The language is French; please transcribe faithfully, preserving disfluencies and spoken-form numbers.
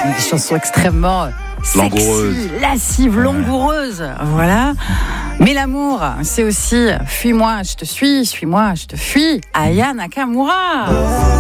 Des chansons extrêmement sexy, Langoureuse. lascives, langoureuses. Voilà. Mais l'amour, c'est aussi « Fuis-moi, je te suis, suis-moi, je te fuis ». Aya Nakamura.